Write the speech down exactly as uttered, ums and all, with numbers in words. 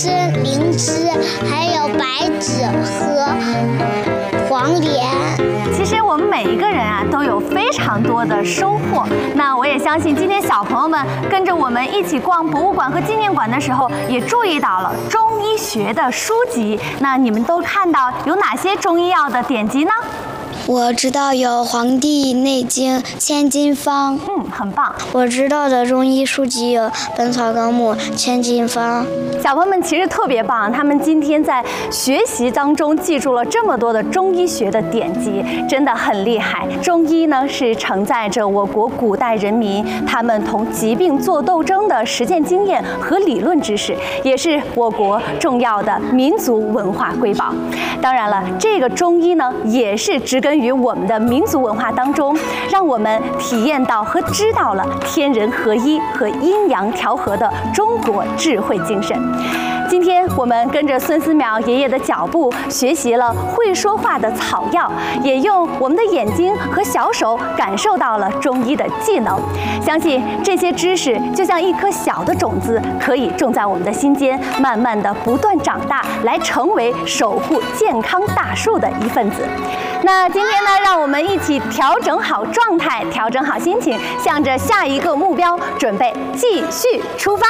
吃灵芝，还有白芷和黄连。 其实我们每一个人啊，都有非常多的收获。那我也相信，今天小朋友们跟着我们一起逛博物馆和纪念馆的时候，也注意到了中医学的书籍。那你们都看到有哪些中医药的典籍呢？ 我知道有《黄帝内经》《千金方》。 嗯，很棒。 我知道的中医书籍有《本草纲目》《千金方》。 小朋友们其实特别棒，他们今天在学习当中记住了这么多的中医学的典籍，真的很厉害。中医呢是承载着我国古代人民他们同疾病做斗争的实践经验和理论知识，也是我国重要的民族文化瑰宝。当然了，这个中医呢也是植根于我们的民族文化当中，让我们体验到和知道了天人合一和阴阳调和的中国智慧精神。今天我们跟着孙思邈爷爷的脚步，学习了会说话的草药，也用我们的眼睛和小手感受到了中医的技能。相信这些知识就像一颗小的种子，可以种在我们的心间，慢慢的不断长大，来成为守护健康大树的一份子。那今天呢，让我们一起调整好状态，调整好心情，向着下一个目标准备继续出发。